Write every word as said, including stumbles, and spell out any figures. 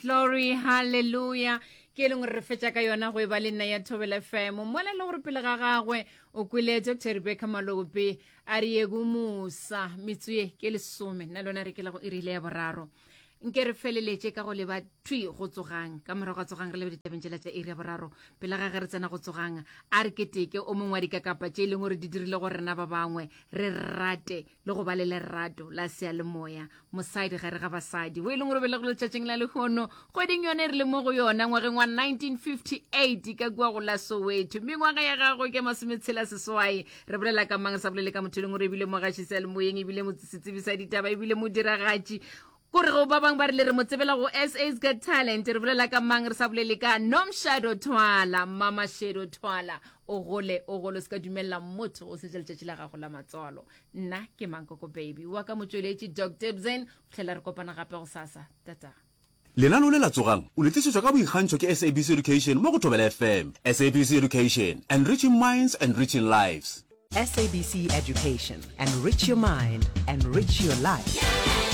Glory, hallelujah. Ke leng re fetsa ka yona go e ba le nna ya Thobela F M mola le gore pele ga gagwe o kwile Doctor Rebecca Malope a re ego musa mitsue ke lesome nna lona re ke la go irile ya boraro nke re feleletse ka go leba thui go tsogang ka morago ga tsogang re lebe ditabentšela tša iri ya boraro pele ga ge re tsena go tsogang a re keteke o mongwe wa dikakapa tše e leng gore di dirile go rena ba bangwe re rate le go ba le lerato la sealemoya mosadi ga re ga basadi o e leng gore bele go letšatšeng la lekgono kgweding yone re le mo go yona ngwageng wa nineteen fifty-eight ka kua go la Soweto mengwaga ya gagwe ke masometshela seswai re bolela ka mang sa bolele ka motho e leng gore ebile mogatši sealemoyeng ebile motsetsitsebi sa ditaba ebile modiragatši kore go ba bang ba re le re mo tsebela go S A's Got Talent re bolela ka mang re sa bolele ka Nomshado Twala Mama Shado Twala o gole o gole se ka dumella motho o se tšeletšatši la gago la matswalo nna ke Mankoko baby wa ka motsweletši Doctor Bzen tlhela re kopana gape go sasa tata lenano le la tsogang o le tlisetswa ka boikgantšho ke S A B C Education mo go Thobela F M. S A B C Education, enriching minds, enriching lives. S A B C Education, enrich your mind, enrich your life.